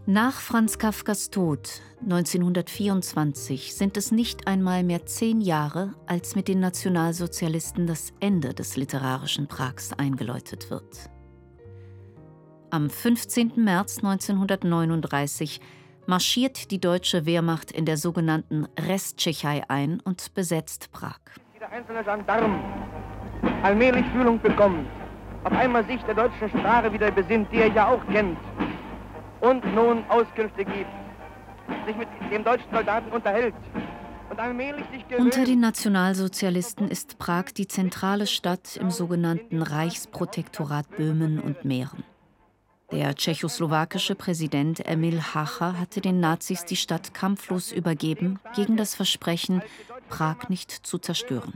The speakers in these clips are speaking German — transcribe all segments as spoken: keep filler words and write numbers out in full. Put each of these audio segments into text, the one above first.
Nach Franz Kafkas Tod neunzehnhundertvierundzwanzig sind es nicht einmal mehr zehn Jahre, als mit den Nationalsozialisten das Ende des literarischen Prags eingeläutet wird. Am fünfzehnten März neunzehnhundertneununddreißig marschiert die deutsche Wehrmacht in der sogenannten Resttschechei ein und besetzt Prag. Der einzelne Gendarm allmählich Fühlung bekommt, auf einmal sich der deutschen Sprache wieder besinnt, die er ja auch kennt, und nun Auskünfte gibt, sich mit dem deutschen Soldaten unterhält und allmählich sich gewöhnt. Unter den Nationalsozialisten ist Prag die zentrale Stadt im sogenannten Reichsprotektorat Böhmen und Mähren. Der tschechoslowakische Präsident Emil Hácha hatte den Nazis die Stadt kampflos übergeben, gegen das Versprechen, Prag nicht zu zerstören.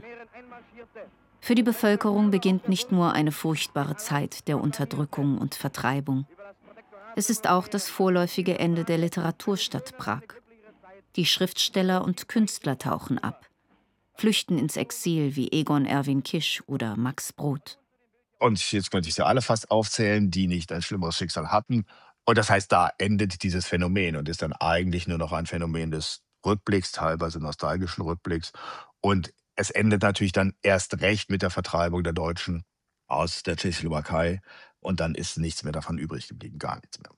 Für die Bevölkerung beginnt nicht nur eine furchtbare Zeit der Unterdrückung und Vertreibung. Es ist auch das vorläufige Ende der Literaturstadt Prag. Die Schriftsteller und Künstler tauchen ab, flüchten ins Exil wie Egon Erwin Kisch oder Max Brod. Und jetzt könnte ich sie alle fast aufzählen, die nicht ein schlimmeres Schicksal hatten. Und das heißt, da endet dieses Phänomen und ist dann eigentlich nur noch ein Phänomen des Rückblicks, teilweise nostalgischen Rückblicks. Und es endet natürlich dann erst recht mit der Vertreibung der Deutschen aus der Tschechoslowakei. Und dann ist nichts mehr davon übrig geblieben, gar nichts mehr.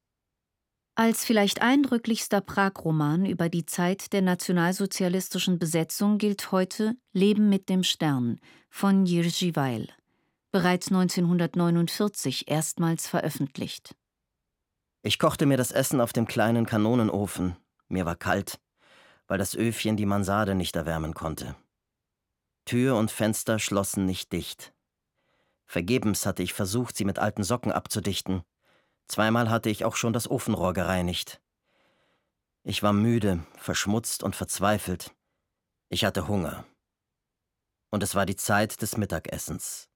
Als vielleicht eindrücklichster Prag-Roman über die Zeit der nationalsozialistischen Besetzung gilt heute »Leben mit dem Stern« von Jiří Weil, bereits neunzehnhundertneunundvierzig erstmals veröffentlicht. Ich kochte mir das Essen auf dem kleinen Kanonenofen. Mir war kalt, weil das Öfchen die Mansarde nicht erwärmen konnte. Tür und Fenster schlossen nicht dicht. Vergebens hatte ich versucht, sie mit alten Socken abzudichten. Zweimal hatte ich auch schon das Ofenrohr gereinigt. Ich war müde, verschmutzt und verzweifelt. Ich hatte Hunger. Und es war die Zeit des Mittagessens.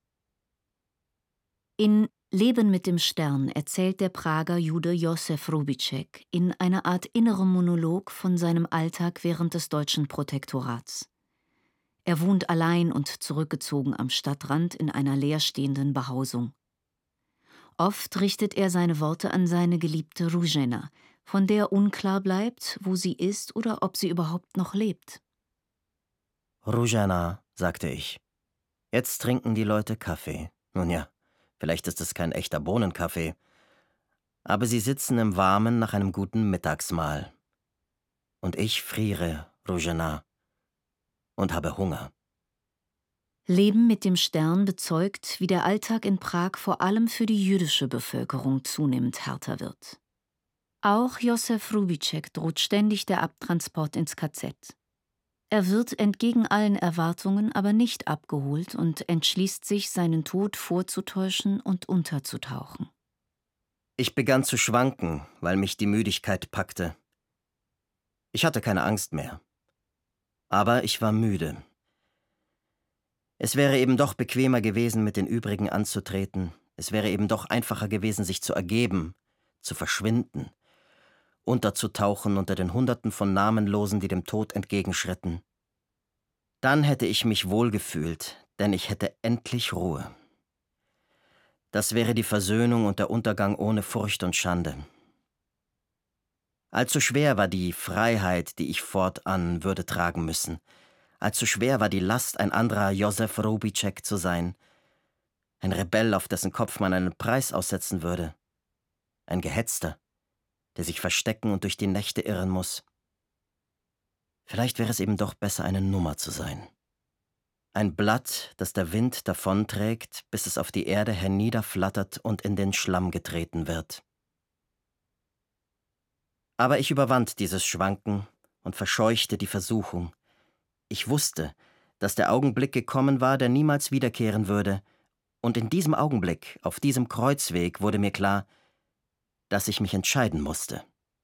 In »Leben mit dem Stern« erzählt der Prager Jude Josef Rubíček in einer Art innerem Monolog von seinem Alltag während des deutschen Protektorats. Er wohnt allein und zurückgezogen am Stadtrand in einer leerstehenden Behausung. Oft richtet er seine Worte an seine geliebte Růžena, von der unklar bleibt, wo sie ist oder ob sie überhaupt noch lebt. Růžena, sagte ich, jetzt trinken die Leute Kaffee. Nun ja, vielleicht ist es kein echter Bohnenkaffee, aber sie sitzen im Warmen nach einem guten Mittagsmahl. Und ich friere, Růžena, und habe Hunger. »Leben mit dem Stern« bezeugt, wie der Alltag in Prag vor allem für die jüdische Bevölkerung zunehmend härter wird. Auch Josef Rubíček droht ständig der Abtransport ins K Z. Er wird entgegen allen Erwartungen aber nicht abgeholt und entschließt sich, seinen Tod vorzutäuschen und unterzutauchen. Ich begann zu schwanken, weil mich die Müdigkeit packte. Ich hatte keine Angst mehr. Aber ich war müde. Es wäre eben doch bequemer gewesen, mit den übrigen anzutreten. Es wäre eben doch einfacher gewesen, sich zu ergeben, zu verschwinden, unterzutauchen unter den Hunderten von Namenlosen, die dem Tod entgegenschritten. Dann hätte ich mich wohlgefühlt, denn ich hätte endlich Ruhe. Das wäre die Versöhnung und der Untergang ohne Furcht und Schande. Allzu schwer war die Freiheit, die ich fortan würde tragen müssen. Allzu schwer war die Last, ein anderer Josef Rubíček zu sein. Ein Rebell, auf dessen Kopf man einen Preis aussetzen würde. Ein Gehetzter, der sich verstecken und durch die Nächte irren muss. Vielleicht wäre es eben doch besser, eine Nummer zu sein. Ein Blatt, das der Wind davonträgt, bis es auf die Erde herniederflattert und in den Schlamm getreten wird. Aber ich überwand dieses Schwanken und verscheuchte die Versuchung. Ich wusste, dass der Augenblick gekommen war, der niemals wiederkehren würde, und in diesem Augenblick, auf diesem Kreuzweg, wurde mir klar, dass ich mich entscheiden musste.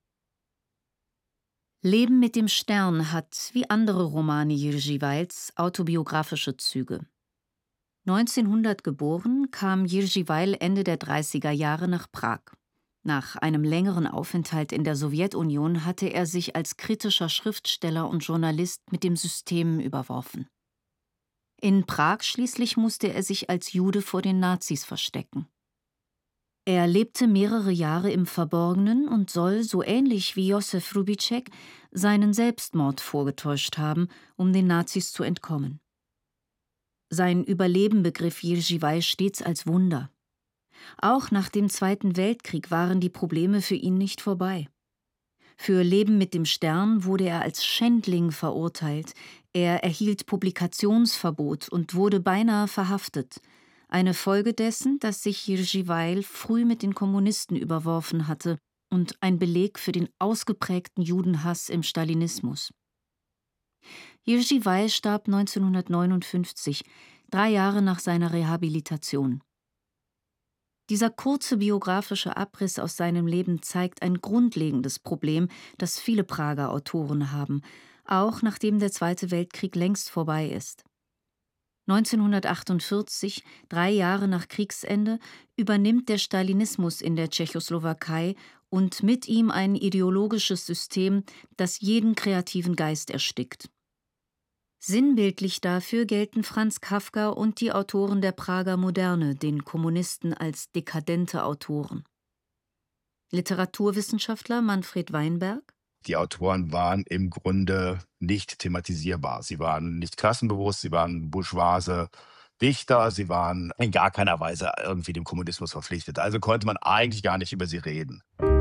»Leben mit dem Stern« hat, wie andere Romane Jiří Weils, autobiografische Züge. neunzehnhundert geboren, kam Jiří Weil Ende der dreißiger Jahre nach Prag. Nach einem längeren Aufenthalt in der Sowjetunion hatte er sich als kritischer Schriftsteller und Journalist mit dem System überworfen. In Prag schließlich musste er sich als Jude vor den Nazis verstecken. Er lebte mehrere Jahre im Verborgenen und soll, so ähnlich wie Josef Rubíček, seinen Selbstmord vorgetäuscht haben, um den Nazis zu entkommen. Sein Überleben begriff Jiří Weiss stets als Wunder. Auch nach dem Zweiten Weltkrieg waren die Probleme für ihn nicht vorbei. Für Leben mit dem Stern wurde er als Schändling verurteilt, er erhielt Publikationsverbot und wurde beinahe verhaftet. Eine Folge dessen, dass sich Jiří Weill früh mit den Kommunisten überworfen hatte und ein Beleg für den ausgeprägten Judenhass im Stalinismus. Jiří Weill starb neunzehnhundertneunundfünfzig, drei Jahre nach seiner Rehabilitation. Dieser kurze biografische Abriss aus seinem Leben zeigt ein grundlegendes Problem, das viele Prager Autoren haben, auch nachdem der Zweite Weltkrieg längst vorbei ist. neunzehnhundertachtundvierzig, drei Jahre nach Kriegsende, übernimmt der Stalinismus in der Tschechoslowakei und mit ihm ein ideologisches System, das jeden kreativen Geist erstickt. Sinnbildlich dafür gelten Franz Kafka und die Autoren der Prager Moderne, den Kommunisten, als dekadente Autoren. Literaturwissenschaftler Manfred Weinberg: Die Autoren waren im Grunde nicht thematisierbar. Sie waren nicht klassenbewusst, sie waren bourgeoise Dichter, sie waren in gar keiner Weise irgendwie dem Kommunismus verpflichtet. Also konnte man eigentlich gar nicht über sie reden.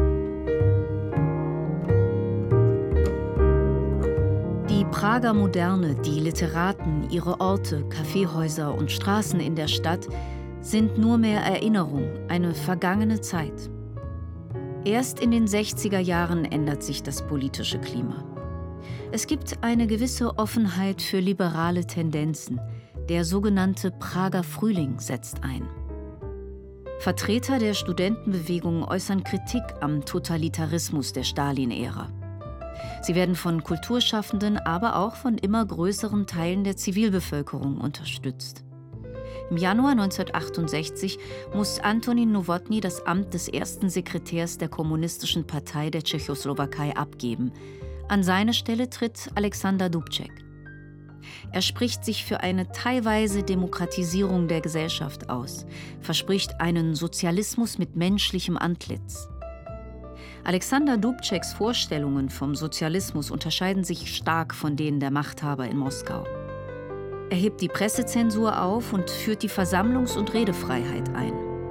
Die Prager Moderne, die Literaten, ihre Orte, Kaffeehäuser und Straßen in der Stadt sind nur mehr Erinnerung, eine vergangene Zeit. Erst in den sechziger Jahren ändert sich das politische Klima. Es gibt eine gewisse Offenheit für liberale Tendenzen. Der sogenannte Prager Frühling setzt ein. Vertreter der Studentenbewegung äußern Kritik am Totalitarismus der Stalin-Ära. Sie werden von Kulturschaffenden, aber auch von immer größeren Teilen der Zivilbevölkerung unterstützt. Im Januar neunzehnhundertachtundsechzig muss Antonín Novotný das Amt des ersten Sekretärs der Kommunistischen Partei der Tschechoslowakei abgeben. An seine Stelle tritt Alexander Dubček. Er spricht sich für eine teilweise Demokratisierung der Gesellschaft aus, verspricht einen Sozialismus mit menschlichem Antlitz. Alexander Dubčeks Vorstellungen vom Sozialismus unterscheiden sich stark von denen der Machthaber in Moskau. Er hebt die Pressezensur auf und führt die Versammlungs- und Redefreiheit ein.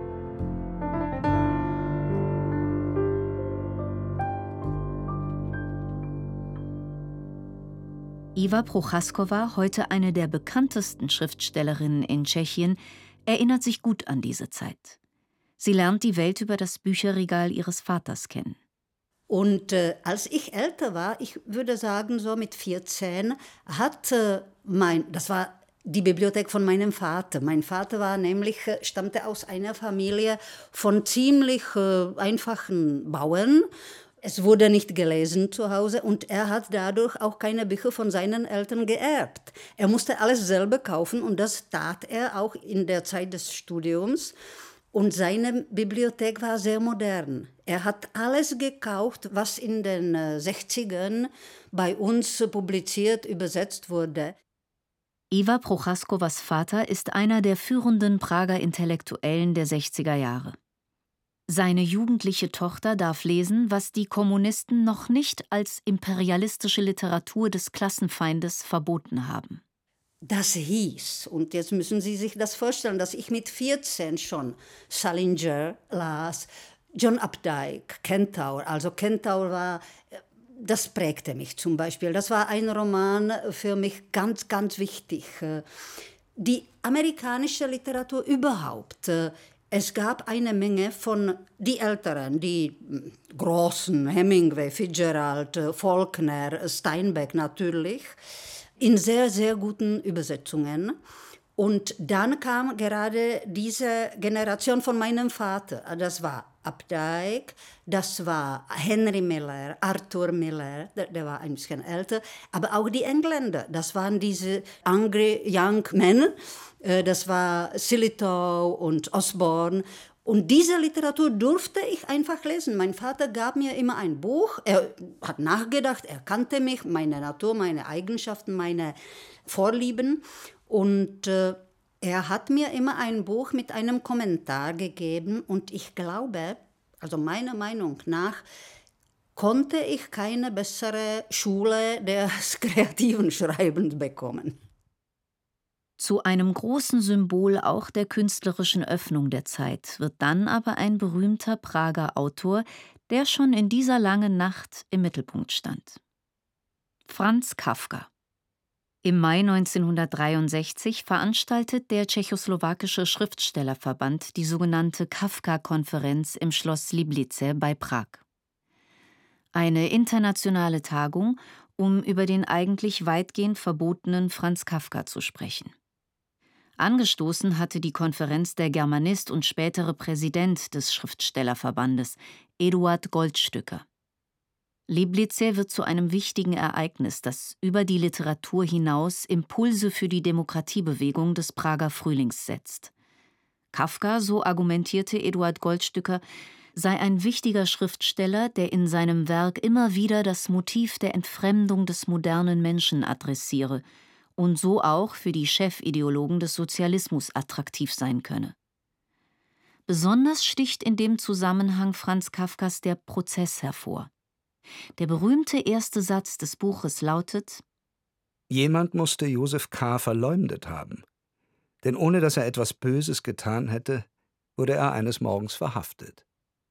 Iva Prochaskova, heute eine der bekanntesten Schriftstellerinnen in Tschechien, erinnert sich gut an diese Zeit. Sie lernt die Welt über das Bücherregal ihres Vaters kennen. Und äh, als ich älter war, ich würde sagen so mit vierzehn, hat äh, mein, das war die Bibliothek von meinem Vater. Mein Vater war nämlich, äh, stammte aus einer Familie von ziemlich äh, einfachen Bauern. Es wurde nicht gelesen zu Hause und er hat dadurch auch keine Bücher von seinen Eltern geerbt. Er musste alles selber kaufen und das tat er auch in der Zeit des Studiums. Und seine Bibliothek war sehr modern. Er hat alles gekauft, was in den sechzigern bei uns publiziert, übersetzt wurde. Iva Prochaskovas Vater ist einer der führenden Prager Intellektuellen der sechziger Jahre. Seine jugendliche Tochter darf lesen, was die Kommunisten noch nicht als imperialistische Literatur des Klassenfeindes verboten haben. Das hieß, und jetzt müssen Sie sich das vorstellen, dass ich mit vierzehn schon Salinger las, John Updike, Kentaur. Also Kentaur war, das prägte mich zum Beispiel. Das war ein Roman für mich ganz, ganz wichtig. Die amerikanische Literatur überhaupt. Es gab eine Menge von die Älteren, die großen, Hemingway, Fitzgerald, Faulkner, Steinbeck natürlich, in sehr, sehr guten Übersetzungen. Und dann kam gerade diese Generation von meinem Vater. Das war Updike, das war Henry Miller, Arthur Miller, der, der war ein bisschen älter, aber auch die Engländer, das waren diese Angry Young Men, das war Sillitoe und Osborne. Und diese Literatur durfte ich einfach lesen. Mein Vater gab mir immer ein Buch, er hat nachgedacht, er kannte mich, meine Natur, meine Eigenschaften, meine Vorlieben. Und äh, Er hat mir immer ein Buch mit einem Kommentar gegeben und ich glaube, also meiner Meinung nach, konnte ich keine bessere Schule des kreativen Schreibens bekommen. Zu einem großen Symbol auch der künstlerischen Öffnung der Zeit wird dann aber ein berühmter Prager Autor, der schon in dieser langen Nacht im Mittelpunkt stand. Franz Kafka. Im Mai neunzehnhundertdreiundsechzig veranstaltet der tschechoslowakische Schriftstellerverband die sogenannte Kafka-Konferenz im Schloss Liblice bei Prag. Eine internationale Tagung, um über den eigentlich weitgehend verbotenen Franz Kafka zu sprechen. Angestoßen hatte die Konferenz der Germanist und spätere Präsident des Schriftstellerverbandes, Eduard Goldstücker. Liblice wird zu einem wichtigen Ereignis, das über die Literatur hinaus Impulse für die Demokratiebewegung des Prager Frühlings setzt. Kafka, so argumentierte Eduard Goldstücker, sei ein wichtiger Schriftsteller, der in seinem Werk immer wieder das Motiv der Entfremdung des modernen Menschen adressiere und so auch für die Chefideologen des Sozialismus attraktiv sein könne. Besonders sticht in dem Zusammenhang Franz Kafkas der Prozess hervor. Der berühmte erste Satz des Buches lautet: Jemand musste Josef K. verleumdet haben, denn ohne dass er etwas Böses getan hätte, wurde er eines Morgens verhaftet.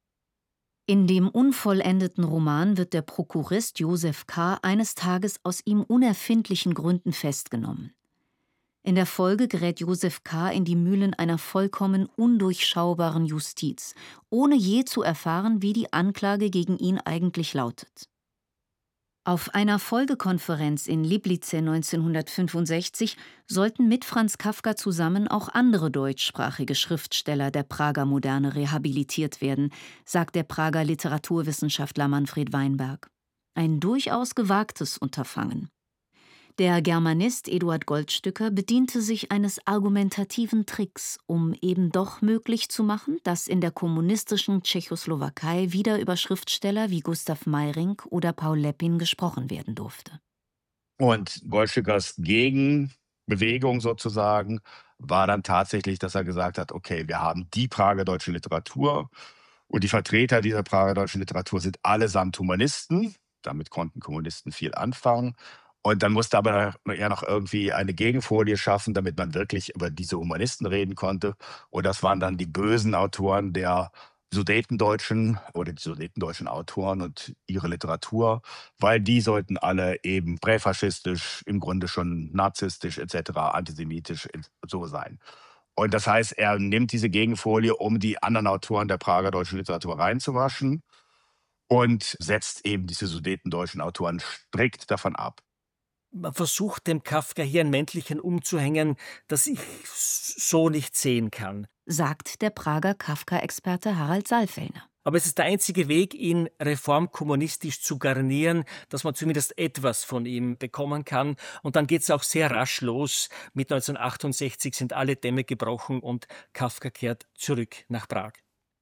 In dem unvollendeten Roman wird der Prokurist Josef K. eines Tages aus ihm unerfindlichen Gründen festgenommen. In der Folge gerät Josef K. in die Mühlen einer vollkommen undurchschaubaren Justiz, ohne je zu erfahren, wie die Anklage gegen ihn eigentlich lautet. Auf einer Folgekonferenz in Liblice neunzehnhundertfünfundsechzig sollten mit Franz Kafka zusammen auch andere deutschsprachige Schriftsteller der Prager Moderne rehabilitiert werden, sagt der Prager Literaturwissenschaftler Manfred Weinberg. Ein durchaus gewagtes Unterfangen. Der Germanist Eduard Goldstücker bediente sich eines argumentativen Tricks, um eben doch möglich zu machen, dass in der kommunistischen Tschechoslowakei wieder über Schriftsteller wie Gustav Meyrink oder Paul Lepin gesprochen werden durfte. Und Goldstückers Gegenbewegung sozusagen war dann tatsächlich, dass er gesagt hat, okay, wir haben die Prager deutsche Literatur und die Vertreter dieser Prager deutschen Literatur sind allesamt Humanisten. Damit konnten Kommunisten viel anfangen. Und dann musste aber ja noch irgendwie eine Gegenfolie schaffen, damit man wirklich über diese Humanisten reden konnte. Und das waren dann die bösen Autoren der Sudetendeutschen oder die sudetendeutschen Autoren und ihre Literatur, weil die sollten alle eben präfaschistisch, im Grunde schon narzisstisch et cetera, antisemitisch so sein. Und das heißt, er nimmt diese Gegenfolie, um die anderen Autoren der Prager deutschen Literatur reinzuwaschen und setzt eben diese sudetendeutschen Autoren strikt davon ab. Man versucht dem Kafka hier ein Mäntelchen umzuhängen, das ich so nicht sehen kann, sagt der Prager Kafka-Experte Harald Saalfellner. Aber es ist der einzige Weg, ihn reformkommunistisch zu garnieren, dass man zumindest etwas von ihm bekommen kann. Und dann geht es auch sehr rasch los. Mit neunzehnhundertachtundsechzig sind alle Dämme gebrochen und Kafka kehrt zurück nach Prag.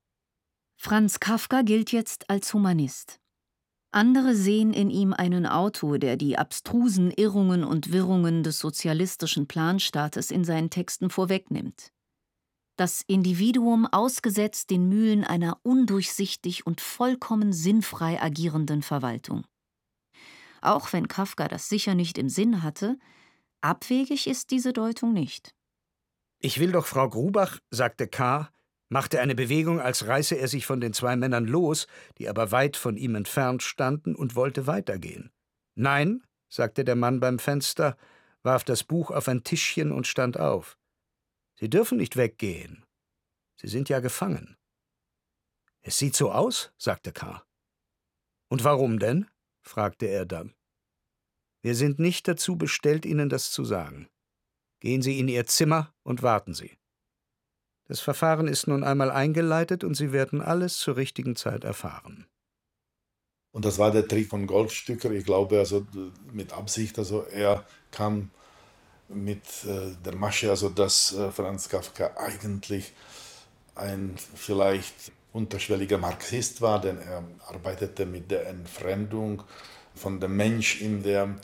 Franz Kafka gilt jetzt als Humanist. Andere sehen in ihm einen Autor, der die abstrusen Irrungen und Wirrungen des sozialistischen Planstaates in seinen Texten vorwegnimmt. Das Individuum ausgesetzt den Mühlen einer undurchsichtig und vollkommen sinnfrei agierenden Verwaltung. Auch wenn Kafka das sicher nicht im Sinn hatte, abwegig ist diese Deutung nicht. Ich will doch Frau Grubach, sagte K., machte eine Bewegung, als reiße er sich von den zwei Männern los, die aber weit von ihm entfernt standen, und wollte weitergehen. »Nein«, sagte der Mann beim Fenster, warf das Buch auf ein Tischchen und stand auf. »Sie dürfen nicht weggehen. Sie sind ja gefangen.« »Es sieht so aus«, sagte K. »Und warum denn?« fragte er dann. »Wir sind nicht dazu bestellt, Ihnen das zu sagen. Gehen Sie in Ihr Zimmer und warten Sie. Das Verfahren ist nun einmal eingeleitet und Sie werden alles zur richtigen Zeit erfahren.« Und das war der Trick von Goldstücker. Ich glaube, also mit Absicht, also er kam mit äh, der Masche, also dass äh, Franz Kafka eigentlich ein vielleicht unterschwelliger Marxist war, denn er arbeitete mit der Entfremdung von dem Mensch in der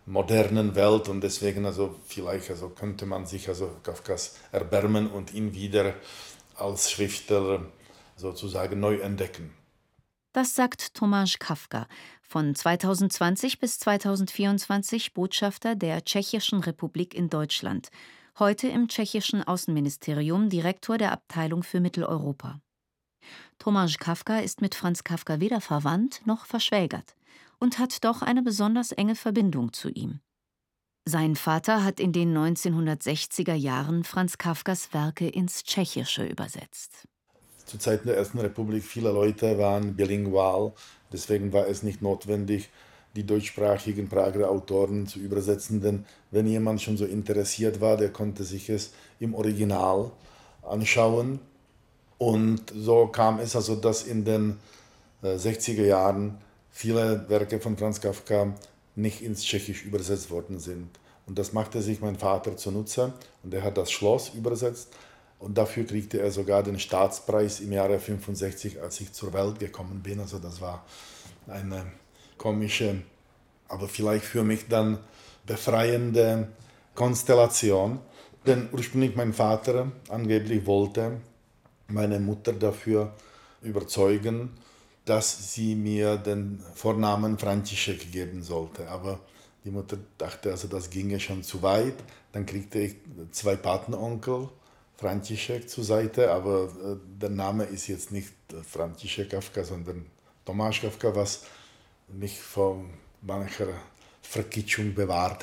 modernen Welt und deswegen also vielleicht also könnte man sich also Kafkas erbarmen und ihn wieder als Schriftsteller sozusagen neu entdecken. Das sagt Tomáš Kafka, von zweitausendzwanzig bis zweitausendvierundzwanzig Botschafter der Tschechischen Republik in Deutschland, heute im tschechischen Außenministerium Direktor der Abteilung für Mitteleuropa. Tomáš Kafka ist mit Franz Kafka weder verwandt noch verschwägert und hat doch eine besonders enge Verbindung zu ihm. Sein Vater hat in den neunzehnhundertsechziger Jahren Franz Kafkas Werke ins Tschechische übersetzt. Zu Zeiten der Ersten Republik viele Leute waren bilingual, deswegen war es nicht notwendig, die deutschsprachigen Prager Autoren zu übersetzen, denn wenn jemand schon so interessiert war, der konnte sich es im Original anschauen. Und so kam es also, dass in den sechziger Jahren viele Werke von Franz Kafka nicht ins Tschechisch übersetzt worden sind. Und das machte sich mein Vater zunutze und er hat das Schloss übersetzt und dafür kriegte er sogar den Staatspreis im Jahre fünfundsechzig, als ich zur Welt gekommen bin. Also das war eine komische, aber vielleicht für mich dann befreiende Konstellation. Denn ursprünglich mein Vater angeblich wollte meine Mutter dafür überzeugen, dass sie mir den Vornamen František geben sollte. Aber die Mutter dachte, also das ginge schon zu weit. Dann kriegte ich zwei Patenonkel, František zur Seite, aber der Name ist jetzt nicht František Kafka, sondern Tomáš Kafka, was mich vor mancher Verkitschung bewahrt